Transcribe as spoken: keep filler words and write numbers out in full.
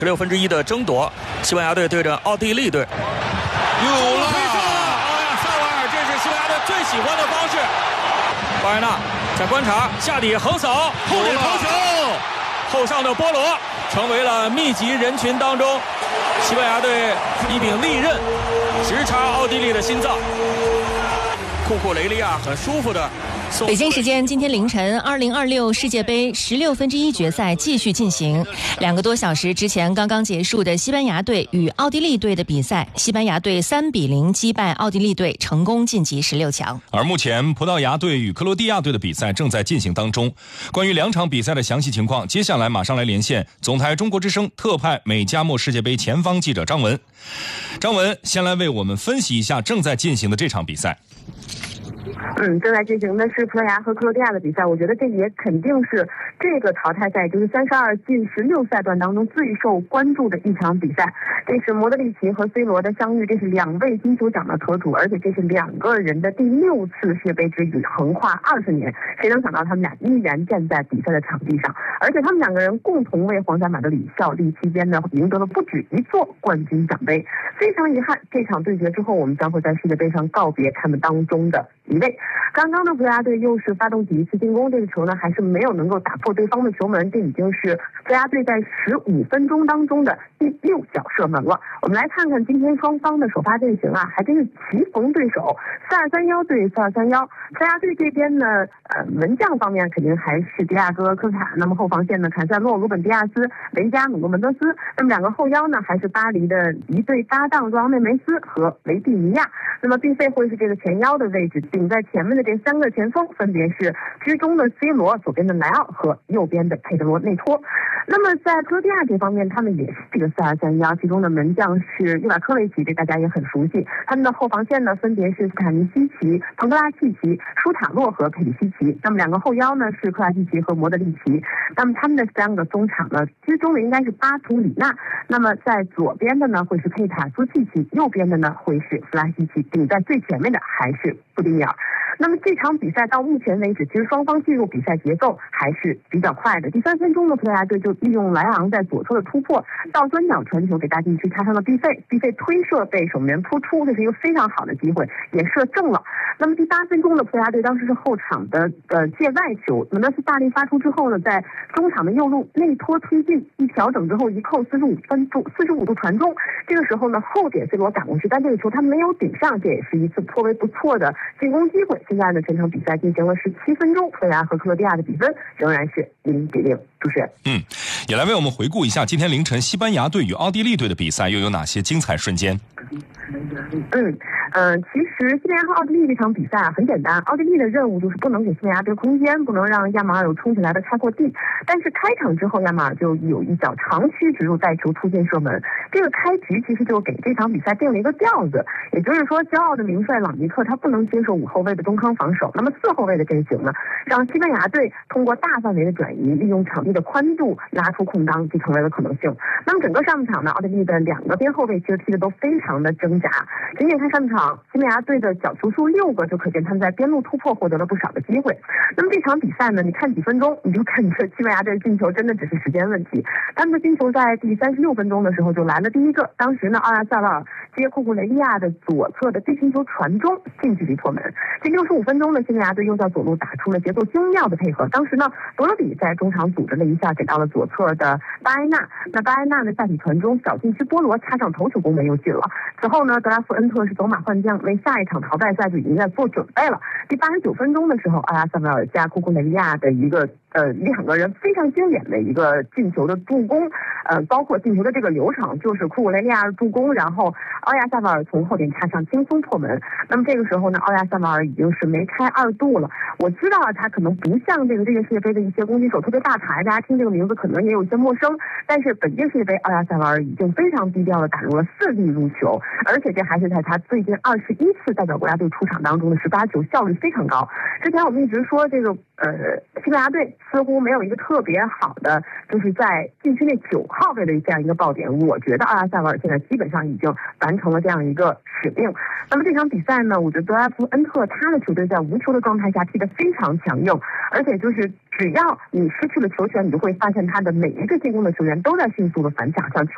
十六分之一的争夺，西班牙队对阵奥地利队。有了！推上了！哎呀，萨瓦尔，这是西班牙队最喜欢的方式。巴尔纳在观察，下底横扫，后点头球，后上的波罗成为了密集人群当中，西班牙队一柄利刃直插奥地利的心脏。库库雷利亚很舒服的。 北京时间今天凌晨，二零二六世界杯十六分之一决赛继续进行。两个多小时之前刚刚结束的西班牙队与奥地利队的比赛，西班牙队三比零击败奥地利队，成功晋级十六强。 而目前葡萄牙队与克罗地亚队的比赛正在进行当中。关于两场比赛的详细情况，接下来马上来连线总台中国之声特派美加墨世界杯前方记者张文。张文先来为我们分析一下正在进行的这场比赛。 嗯，正在进行的是葡萄牙和克罗地亚的比赛，我觉得这也肯定是这个淘汰赛，就是三十二进十六赛段当中最受关注的一场比赛。这是莫德里奇和 C 罗的相遇，这是两位金球奖的得主，而且这是两个人的第六次世界杯之旅，横跨二十年。谁能想到他们俩依然站在比赛的场地上，而且他们两个人共同为皇家马德里效力期间呢，赢得了不止一座冠军奖杯。非常遗憾，这场对决之后，我们将会在世界杯上告别他们当中的一位。刚刚的葡萄牙队又是发动起一次进攻，这个球呢还是没有能够打破对方的球门，这已经是葡萄牙队在十五分钟当中的第六脚射门了。我们来看看今天双方的首发阵型啊，还真是棋逢对手，四二三一对四二三一。葡萄牙队这边呢，呃，门将方面肯定还是迪亚哥、科卡，那么后防线呢，坎塞洛、鲁本迪亚斯、雷加、努诺门德斯，那么两个后腰呢，还是巴黎的一对搭档若昂内梅斯和维蒂尼亚，那么并非会是这个前腰的位置，顶在前面的这三个前锋分别是居中的 C 罗、左边的莱奥和右边的佩德罗内托。那么在克罗地亚这方面，他们也是这个四二三一，其中的门将是伊瓦科维奇，这大家也很熟悉。他们的后防线呢，分别是斯塔尼西奇、彭格拉契奇、舒塔洛和佩里西奇。那么两个后腰呢是克拉蒂奇和莫德里奇。那么他们的三个中场呢，居中的应该是巴图里纳。那么在左边的呢会是佩塔苏契奇，右边的呢会是弗拉西奇，顶在最前面的还是布丁尼尔。那么这场比赛到目前为止，其实双方进入比赛节奏还是比较快的。第三分钟呢，葡萄牙队就利用莱昂在左侧的突破，倒端脚传球给大禁区插上了毕费，毕费推射被守门员扑出，这是一个非常好的机会，也射正了。那么第八分钟的葡萄牙队当时是后场的呃界外球，门德斯大力发出之后呢，在中场的右路内托推进，一调整之后一扣四十五分度四十五度传中。这个时候呢，后点 C 罗赶过去，但这个球他没有顶上，这也是一次颇为不错的进攻机会。现在呢，全场比赛进行了十七分钟，葡萄牙和克罗地亚的比分仍然是零比零。主持人， 嗯，也来为我们回顾一下今天凌晨西班牙队与奥地利队的比赛又有哪些精彩瞬间。 嗯呃，其实西班牙和奥地利这场比赛啊很简单，奥地利的任务就是不能给西班牙队空间，不能让亚马尔有冲起来的开阔地。但是开场之后，亚马尔就有一脚长驱直入带球突进射门，这个开局其实就给这场比赛定了一个调子，也就是说，骄傲的名帅朗尼克他不能接受五后卫的中康防守，那么四后卫的阵型呢，让西班牙队通过大范围的转移，利用场地的宽度拉出空当，就成为了可能性。那么整个上半场呢，奥地利的两个边后卫其实踢的都非常的挣扎。仅仅看上半场，西班牙队的角球数六个，就可见他们在边路突破获得了不少的机会。那么这场比赛呢，你看几分钟，你就感觉西班牙队的进球真的只是时间问题。他们的进球在第三十六分钟的时候就来了第一个，当时呢，奥亚萨瓦尔接库库雷利亚的左侧的低平球传中，近距离破门。这六十五分钟呢，西班牙队又在左路打出了节奏精妙的配合。当时呢，博罗比在中场组织了一下，给到了左侧的巴埃纳。那巴埃纳的下体传中，小禁区波罗插上头球攻门又进了。此后呢，德拉夫恩特是走马换将，为下一场淘汰赛就已经在做准备了。第八十九分钟的时候，阿拉萨维尔加库库雷利亚的一个呃两个人非常经典的一个进球的助攻，呃，包括进球的这个流程，就是库库雷利亚助攻，然后奥亚萨瓦尔从后点插上轻松破门。那么这个时候呢，奥亚萨瓦尔已经是梅开二度了。我知道啊，他可能不像这个这个世界杯的一些攻击手特别大牌，大家听这个名字可能也有一些陌生，但是本届世界杯奥亚萨瓦尔已经非常低调的打入了四粒入球，而且这还是在他最近二十一次代表国家队出场当中的十八球，效率非常高。之前我们一直说这个呃西班牙队似乎没有一个特别好的，就是在禁区内九号位的这样一个爆点，我觉得奥亚萨瓦尔现在基本上已经完成了这样一个使命。那么这场比赛呢，我觉得德拉夫恩特他的球队在无球的状态下踢得非常强硬，而且就是只要你失去了球权，你就会发现他的每一个进攻的球员都在迅速的反抢，向球